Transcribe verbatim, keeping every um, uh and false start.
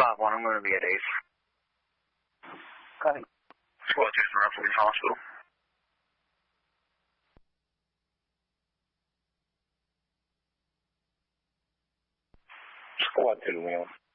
five one, I'm going to be at eighth. Copy. Squad two from Ruffley Hospital. Squad two to Wheeling.